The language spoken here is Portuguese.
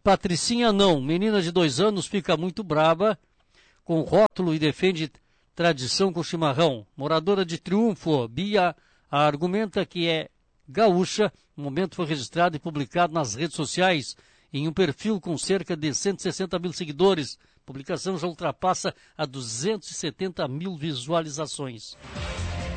Patricinha não, menina de 2 anos fica muito brava com rótulo e defende tradição com chimarrão. Moradora de Triunfo, Bia, argumenta que é gaúcha. O momento foi registrado e publicado nas redes sociais em um perfil com cerca de 160 mil seguidores. A publicação já ultrapassa a 270 mil visualizações.